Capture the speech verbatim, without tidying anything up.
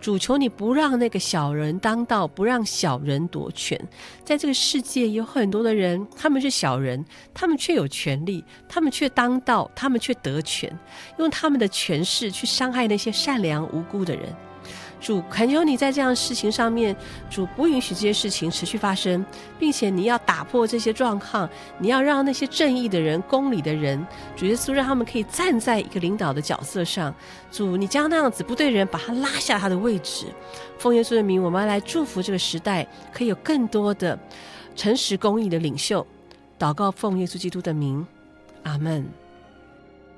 主，求你不让那个小人当道，不让小人夺权。在这个世界有很多的人，他们是小人，他们却有权利，他们却当道，他们却得权，用他们的权势去伤害那些善良无辜的人。主，恳求你在这样的事情上面，主不允许这些事情持续发生，并且你要打破这些状况，你要让那些正义的人、公理的人，主耶稣让他们可以站在一个领导的角色上。主，你将那样子不对人把他拉下他的位置。奉耶稣的名，我们要来祝福这个时代，可以有更多的诚实公义的领袖。祷告奉耶稣基督的名，阿们。